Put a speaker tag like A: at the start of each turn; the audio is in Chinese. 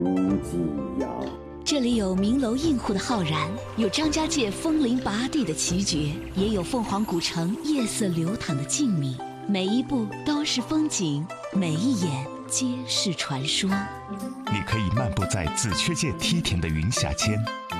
A: 无际呀。
B: 这里有名楼映户的浩然，有张家界风铃拔地的奇绝，也有凤凰古城夜色流淌的静谧。每一步都是风景，每一眼皆是传说。
C: 你可以漫步在紫雀界梯田的云霞间，